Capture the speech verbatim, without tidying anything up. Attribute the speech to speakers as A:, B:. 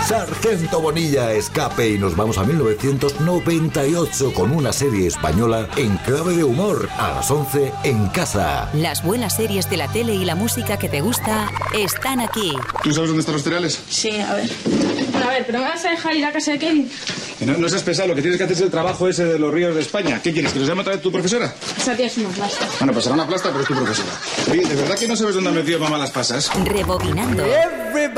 A: Sargento Bonilla, escape y nos vamos a mil novecientos noventa y ocho con una serie española en clave de humor a las once en casa.
B: Las buenas series de la tele y la música que te gusta están aquí.
C: ¿Tú sabes dónde están los cereales?
D: Sí, a ver. Bueno, a ver, pero ¿me vas a dejar ir a casa de Kevin?
C: No, no seas pesado, lo que tienes que hacer es el trabajo ese de los ríos de España. ¿Qué quieres, que nos llame otra vez tu profesora?
D: Esa tía es una plasta.
C: Bueno, pues será una plasta, pero es tu profesora. Oye, ¿de verdad que no sabes dónde ha metido mamá las pasas?
B: Rebobinando.